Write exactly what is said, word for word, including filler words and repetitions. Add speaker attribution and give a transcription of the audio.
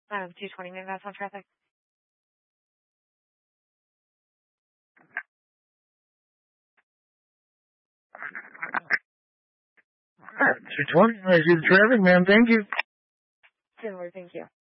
Speaker 1: Um, two twenty minutes on traffic.
Speaker 2: two twenty, I see the traffic, ma'am. Thank you.
Speaker 1: Sure, thank you.